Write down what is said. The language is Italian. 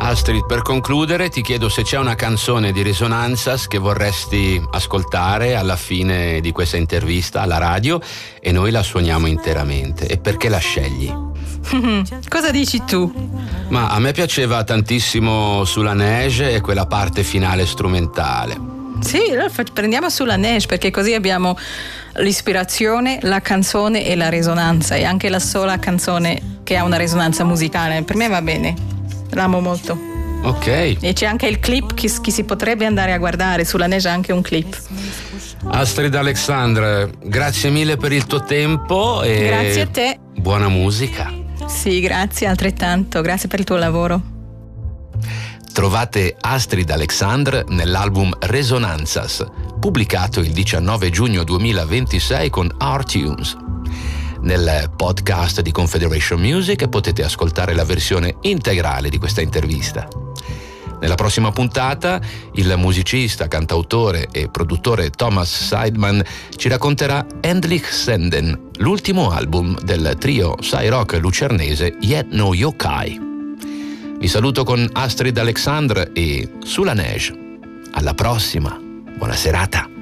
Astrid, per concludere ti chiedo se c'è una canzone di Resonanzas che vorresti ascoltare alla fine di questa intervista alla radio e noi la suoniamo interamente. E perché la scegli? Cosa dici tu? Ma a me piaceva tantissimo Sulla Neige e quella parte finale strumentale. Sì, allora prendiamo Sulla Neige, perché così abbiamo l'ispirazione, la canzone e la risonanza, e anche la sola canzone che ha una risonanza musicale. Per me va bene. L'amo molto. Ok. E c'è anche il clip che si potrebbe andare a guardare. Sulla Neige anche un clip. Astrid Alexandre, grazie mille per il tuo tempo e grazie a te. Buona musica. Sì, grazie altrettanto. Grazie per il tuo lavoro. Trovate Astrid Alexandre nell'album Resonanzas, pubblicato il 19 giugno 2026 con R-Tunes. Nel podcast di Confederation Music potete ascoltare la versione integrale di questa intervista. Nella prossima puntata il musicista, cantautore e produttore Thomas Seidman ci racconterà Endlich Senden, l'ultimo album del trio psy-rock lucernese Yet No Yokai. Vi saluto con Astrid Alexandre e Sulla Neige. Alla prossima, buona serata.